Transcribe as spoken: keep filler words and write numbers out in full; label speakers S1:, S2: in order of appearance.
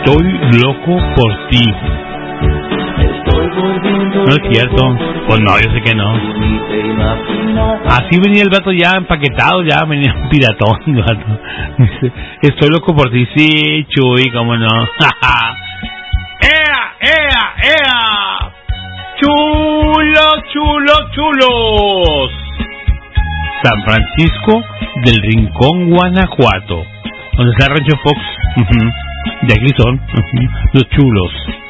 S1: Estoy loco por ti. No es cierto. Pues no, yo sé que no. Así venía el vato ya empaquetado, ya venía un piratón, el vato. Dice, estoy loco por ti. Sí, Chuy, cómo no. ¡Ea, ea, ea! ¡Chulos, chulos, chulos! San Francisco del Rincón, Guanajuato, donde está Rancho Fox. Uh-huh. De aquí son uh-huh. los chulos.